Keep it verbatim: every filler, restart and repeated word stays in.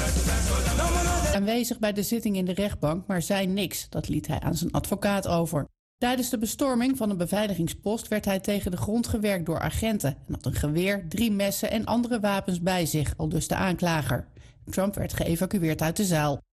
Aanwezig bij de zitting in de rechtbank, maar zei niks. Dat liet hij aan zijn advocaat over. Tijdens de bestorming van een beveiligingspost werd hij tegen de grond gewerkt door agenten en had een geweer, drie messen en andere wapens bij zich, aldus de aanklager. Trump werd geëvacueerd uit de zaal.